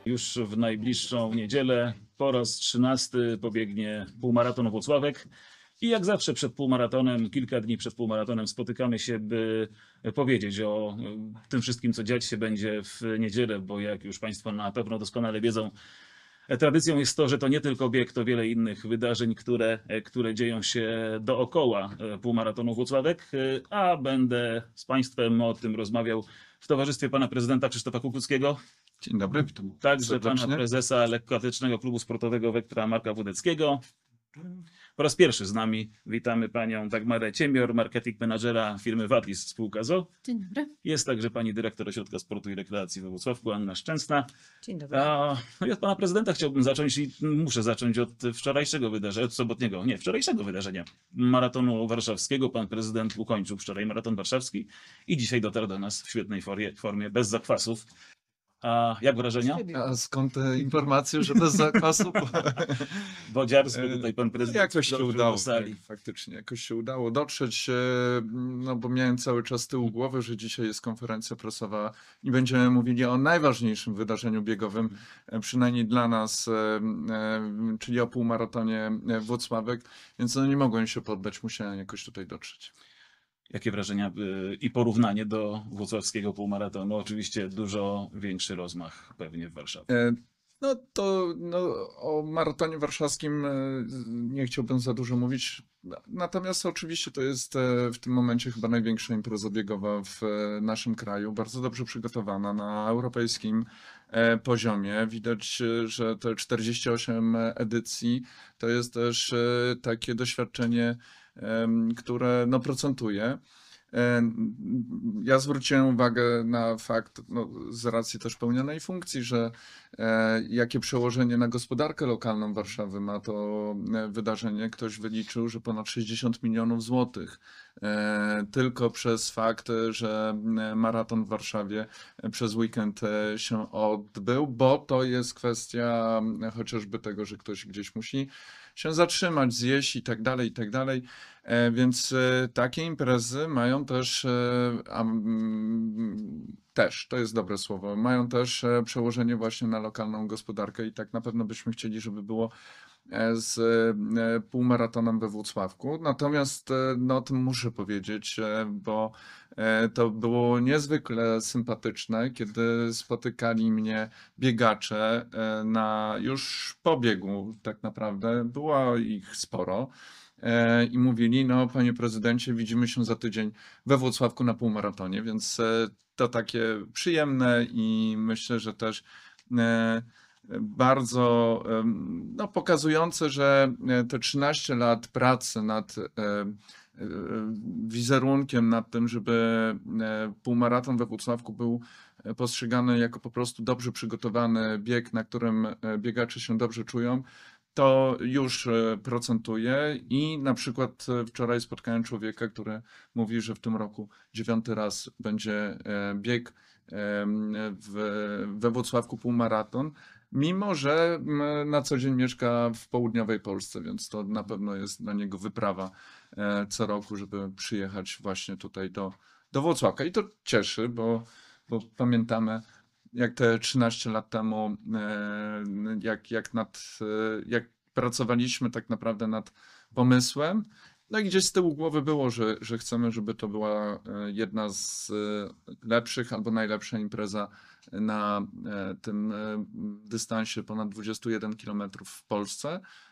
Już w najbliższą niedzielę po raz 13 pobiegnie półmaraton Włocławek. I jak zawsze przed półmaratonem, kilka dni przed półmaratonem spotykamy się, by powiedzieć o tym wszystkim, co dziać się będzie w niedzielę, bo jak już Państwo na pewno doskonale wiedzą, tradycją jest to, że to nie tylko bieg, to wiele innych wydarzeń, które dzieją się dookoła półmaratonu Włocławek, a będę z Państwem o tym rozmawiał w towarzystwie pana prezydenta Krzysztofa Kukuckiego. Dzień dobry, witam Także pana serdecznie. prezesa Lekkoatletycznego Klubu Sportowego Wektra Marka Wódeckiego. Po raz pierwszy z nami witamy panią Dagmarę Ciemior, marketing menadżera firmy Wadlis spółka ZOO. Dzień dobry. Jest także pani dyrektor Ośrodka Sportu i Rekreacji we Włocławku, Anna Szczęsna. Dzień dobry. No i od pana prezydenta chciałbym zacząć i muszę zacząć od wczorajszego wydarzenia, wczorajszego wydarzenia maratonu warszawskiego. Pan prezydent ukończył wczoraj maraton warszawski i dzisiaj dotarł do nas w świetnej formie, bez zakwasów. A jak wrażenia? A skąd te informacje, że bez zakwasu? Wodziarstwo tutaj pan prezydent Jakoś się doszedł udało, do sali. tak, faktycznie, jakoś się udało dotrzeć, no bo miałem cały czas z tyłu głowy, że dzisiaj jest konferencja prasowa i będziemy mówili o najważniejszym wydarzeniu biegowym, przynajmniej dla nas, czyli o półmaratonie Włocławek, więc no nie mogłem się poddać, musiałem jakoś tutaj dotrzeć. Jakie wrażenia i porównanie do włocławskiego półmaratonu? Oczywiście dużo większy rozmach pewnie w Warszawie. No to o maratonie warszawskim nie chciałbym za dużo mówić. Natomiast oczywiście to jest w tym momencie chyba największa impreza biegowa w naszym kraju. Bardzo dobrze przygotowana na europejskim poziomie. Widać, że te 48 edycji to jest też takie doświadczenie, które no, procentuje. Ja zwróciłem uwagę na fakt, no, z racji też pełnionej funkcji, że jakie przełożenie na gospodarkę lokalną Warszawy ma to wydarzenie. Ktoś wyliczył, że ponad 60 milionów złotych tylko przez fakt, że maraton w Warszawie przez weekend się odbył, bo to jest kwestia chociażby tego, że ktoś gdzieś musi się zatrzymać, zjeść i tak dalej, i tak dalej. Więc takie imprezy mają też, to jest dobre słowo, mają też przełożenie właśnie na lokalną gospodarkę i tak na pewno byśmy chcieli, żeby było z półmaratonem we Włocławku. Natomiast no, o tym muszę powiedzieć, bo to było niezwykle sympatyczne, kiedy spotykali mnie biegacze już po biegu tak naprawdę. Było ich sporo. I mówili, no panie prezydencie, widzimy się za tydzień we Włocławku na półmaratonie, więc to takie przyjemne i myślę, że też bardzo no, pokazujące, że te 13 lat pracy nad wizerunkiem, nad tym, żeby półmaraton we Włocławku był postrzegany jako po prostu dobrze przygotowany bieg, na którym biegacze się dobrze czują, to już procentuje i na przykład wczoraj spotkałem człowieka, który mówi, że w tym roku 9. raz będzie bieg we Włocławku półmaraton, mimo że na co dzień mieszka w południowej Polsce, więc to na pewno jest dla niego wyprawa co roku, żeby przyjechać właśnie tutaj do Włocławka. I to cieszy, bo pamiętamy, jak te 13 lat temu, jak pracowaliśmy tak naprawdę nad pomysłem. No i gdzieś z tyłu głowy było, że chcemy, żeby to była jedna z lepszych albo najlepsza impreza na tym dystansie ponad 21 km w Polsce.